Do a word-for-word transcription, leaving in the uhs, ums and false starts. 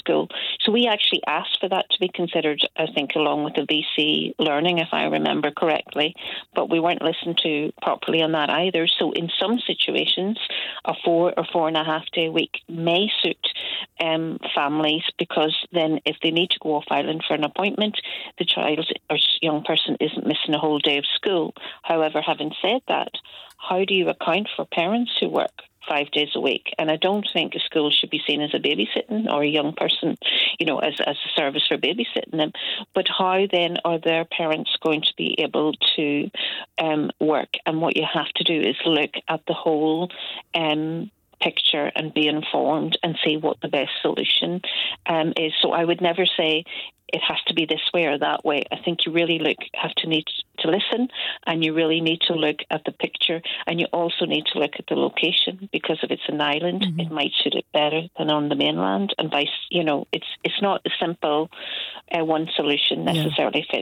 school. So we actually asked for that to be considered, I think, along with the V C learning, if I remember correctly, but we weren't listened to properly on that either. So in some situations, a four or four and a half day week may suit um, families, because then if they need to go off island for an appointment, the child or young person isn't missing a whole day of school. However, having said that, how do you account for parents who work five days a week? And I don't think a school should be seen as a babysitting, or a young person, you know, as, as a service for babysitting them. But how then are their parents going to be able to um, work? And what you have to do is look at the whole um picture and be informed and see what the best solution um, is. So I would never say it has to be this way or that way. I think you really look have to need to listen, and you really need to look at the picture, and you also need to look at the location, because if it's an island, mm-hmm. it might suit it better than on the mainland, and vice. You know, it's it's not a simple uh, one solution necessarily yeah.